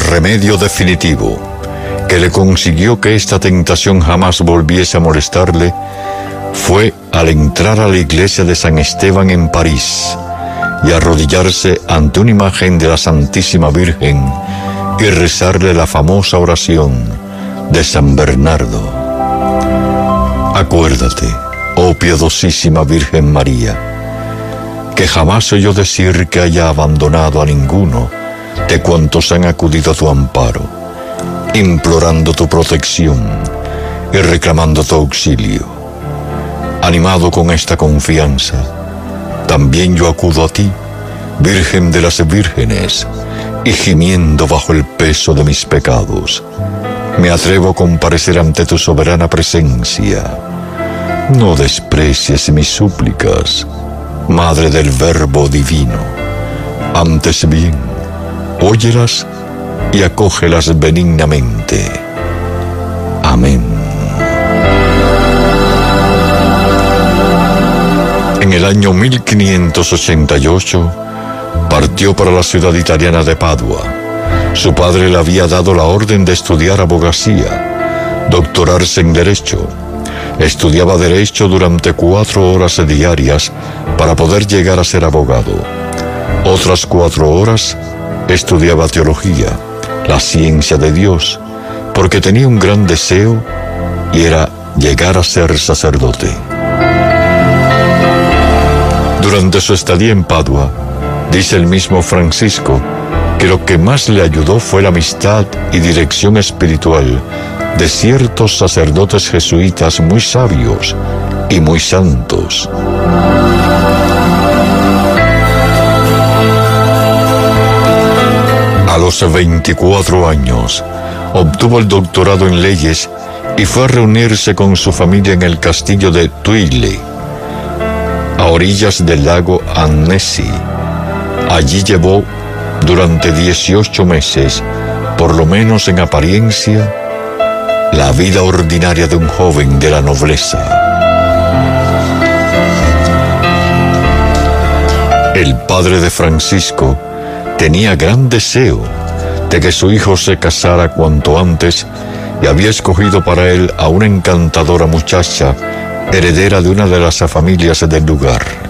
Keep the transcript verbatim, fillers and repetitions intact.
remedio definitivo que le consiguió que esta tentación jamás volviese a molestarle fue al entrar a la iglesia de San Esteban en París y arrodillarse ante una imagen de la Santísima Virgen y rezarle la famosa oración de San Bernardo. Acuérdate, oh piadosísima Virgen María, que jamás oyó decir que haya abandonado a ninguno de cuantos han acudido a tu amparo, implorando tu protección y reclamando tu auxilio. Animado con esta confianza, también yo acudo a ti, Virgen de las Vírgenes, y gimiendo bajo el peso de mis pecados, me atrevo a comparecer ante tu soberana presencia. No desprecies mis súplicas, Madre del Verbo Divino. Antes bien, óyelas y acógelas benignamente. Amén. En el año mil quinientos ochenta y ocho, partió para la ciudad italiana de Padua. Su padre le había dado la orden de estudiar abogacía, doctorarse en Derecho. Estudiaba Derecho durante cuatro horas diarias para poder llegar a ser abogado. Otras cuatro horas estudiaba Teología, la ciencia de Dios, porque tenía un gran deseo y era llegar a ser sacerdote. Durante su estadía en Padua, dice el mismo Francisco que lo que más le ayudó fue la amistad y dirección espiritual de ciertos sacerdotes jesuitas muy sabios y muy santos. A los veinticuatro años, obtuvo el doctorado en leyes y fue a reunirse con su familia en el castillo de Tuile, a orillas del lago Annecy. Allí llevó durante dieciocho meses, por lo menos en apariencia, la vida ordinaria de un joven de la nobleza. El padre de Francisco tenía gran deseo de que su hijo se casara cuanto antes y había escogido para él a una encantadora muchacha, heredera de una de las familias del lugar.